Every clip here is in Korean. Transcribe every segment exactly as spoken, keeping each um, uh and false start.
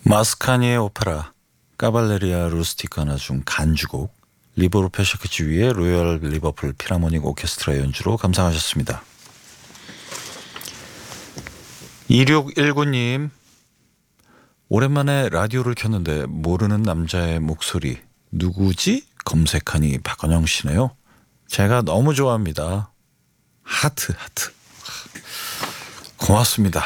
마스카니의 오페라 까발레리아 루스티카나 중 간주곡 리보르 페샤크치위의 로열 리버풀 필하모닉 오케스트라 연주로 감상하셨습니다. 이육일구 님, 오랜만에 라디오를 켰는데 모르는 남자의 목소리 누구지? 검색하니 박건영 씨네요. 제가 너무 좋아합니다. 하트 하트. 고맙습니다.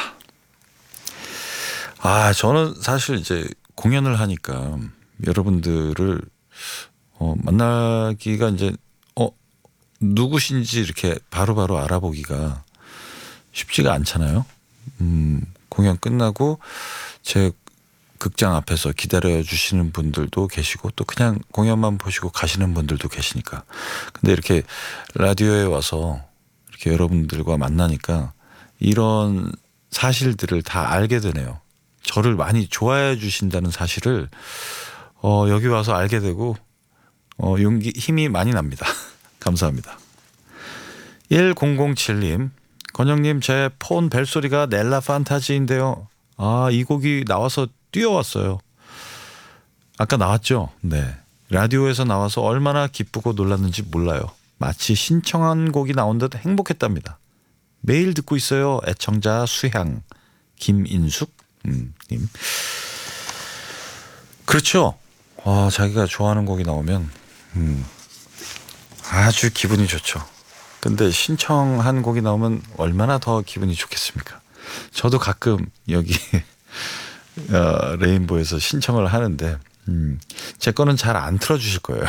아, 저는 사실 이제 공연을 하니까 여러분들을 어, 만나기가 이제 어 누구신지 이렇게 바로바로 바로 알아보기가 쉽지가 않잖아요. 음, 공연 끝나고 제 극장 앞에서 기다려 주시는 분들도 계시고 또 그냥 공연만 보시고 가시는 분들도 계시니까. 근데 이렇게 라디오에 와서 이렇게 여러분들과 만나니까 이런 사실들을 다 알게 되네요. 저를 많이 좋아해 주신다는 사실을 어, 여기 와서 알게 되고 어, 용기 힘이 많이 납니다. 감사합니다. 천칠 님, 건영님, 제 폰 벨소리가 넬라 판타지인데요. 아, 이 곡이 나와서 뛰어왔어요. 아까 나왔죠? 네. 라디오에서 나와서 얼마나 기쁘고 놀랐는지 몰라요. 마치 신청한 곡이 나온 듯 행복했답니다. 매일 듣고 있어요. 애청자 수향. 김인숙 음, 님. 그렇죠. 와, 자기가 좋아하는 곡이 나오면 음, 아주 기분이 좋죠. 근데 신청한 곡이 나오면 얼마나 더 기분이 좋겠습니까? 저도 가끔 여기 어, 레인보에서 신청을 하는데 음, 제 거는 잘 안 틀어주실 거예요.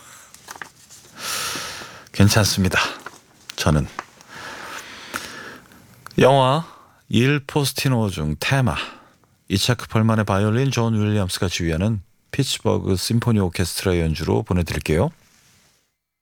괜찮습니다. 저는 영화 일 포스티노 중 테마, 이차크 펄만의 바이올린, 존 윌리엄스가 지휘하는 피츠버그 심포니 오케스트라 연주로 보내드릴게요.